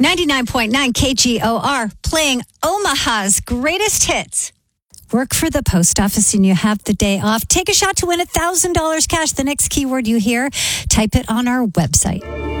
99.9 KGOR, playing Omaha's greatest hits. Work for the post office and you have the day off. Take a shot to win $1,000 cash. The next keyword you hear, type it on our website.